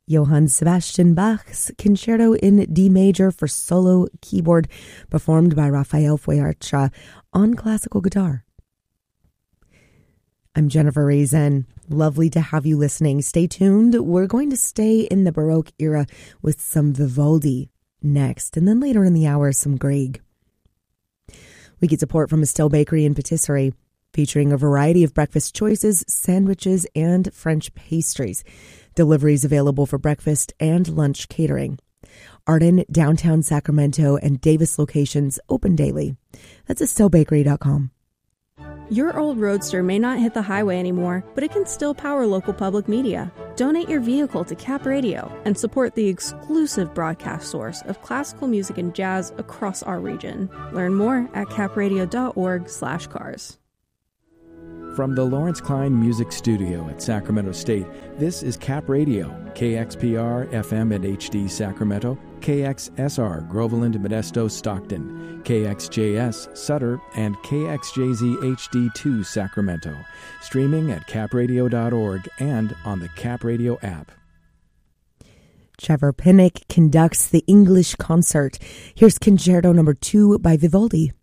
Johann Sebastian Bach's Concerto in D major for solo keyboard, performed by Rafael Feuercha on classical guitar. I'm Jennifer Reason. Lovely to have you listening. Stay tuned. We're going to stay in the Baroque era with some Vivaldi next, and then later in the hour, some Grieg. We get support from Estelle Bakery and Patisserie, featuring a variety of breakfast choices, sandwiches, and French pastries. Deliveries available for breakfast and lunch catering. Arden, downtown Sacramento, and Davis locations open daily. That's EstelleBakery.com. Your old Roadster may not hit the highway anymore, but it can still power local public media. Donate your vehicle to Cap Radio and support the exclusive broadcast source of classical music and jazz across our region. Learn more at capradio.org/cars. From the Lawrence Klein Music Studio at Sacramento State, this is Cap Radio, KXPR FM and HD Sacramento, KXSR Groveland, Modesto, Stockton, KXJS Sutter, and KXJZ HD2 Sacramento. Streaming at capradio.org and on the Cap Radio app. Trevor Pinnock conducts the English concert. Here's Concerto No. 2 by Vivaldi.